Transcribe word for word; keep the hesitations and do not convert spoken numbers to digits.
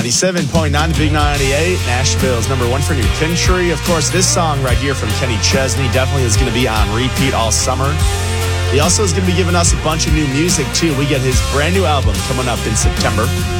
ninety-seven point nine, the Big ninety-eight, Nashville's number one for new country. Of course, this song right here from Kenny Chesney definitely is going to be on repeat all summer. He also is going to be giving us a bunch of new music, too. We get his brand new album coming up in September.